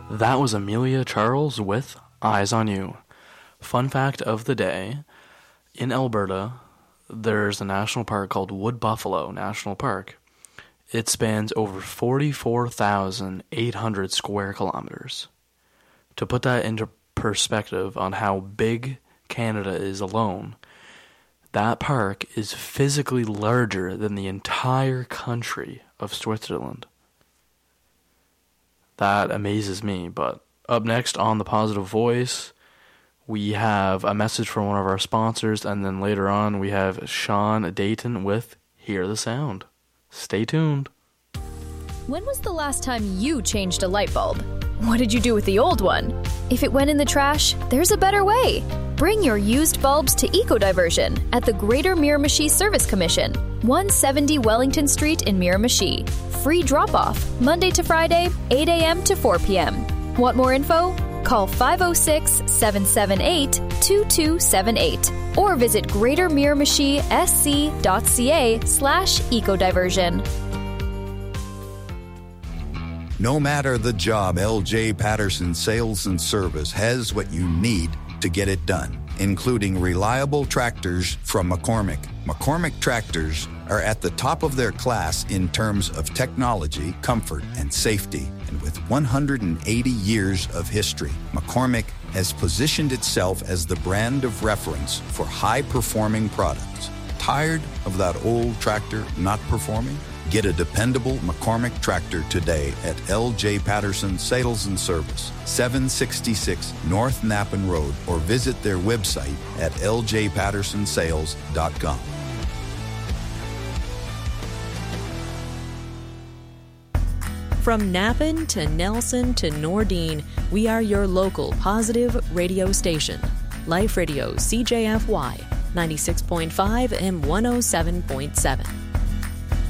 That was Amelia Charles with Eyes on You. Fun fact of the day, in Alberta, there's a national park called Wood Buffalo National Park. It spans over 44,800 square kilometers. To put that into perspective on how big Canada is alone, that park is physically larger than the entire country of Switzerland. That amazes me, but up next on The Positive Voice, we have a message from one of our sponsors, and then later on we have Sean Dayton with Hear the Sound. Stay tuned. When was the last time you changed a light bulb? What did you do with the old one? If it went in the trash, there's a better way. Bring your used bulbs to Eco-Diversion at the Greater Miramichi Service Commission, 170 Wellington Street in Miramichi. Free drop-off, Monday to Friday, 8 a.m. to 4 p.m. Want more info? Call 506-778-2278 or visit greatermiramichi.sc.ca/ecodiversion. No matter the job, LJ Patterson Sales and Service has what you need to get it done, including reliable tractors from McCormick. McCormick tractors are at the top of their class in terms of technology, comfort, and safety. And with 180 years of history, McCormick has positioned itself as the brand of reference for high-performing products. Tired of that old tractor not performing? Get a dependable McCormick tractor today at LJ Patterson Sales and Service, 766 North Nappen Road, or visit their website at ljpattersonsales.com. From Nappen to Nelson to Nordine, we are your local positive radio station. Life Radio CJFY, 96.5 and 107.7.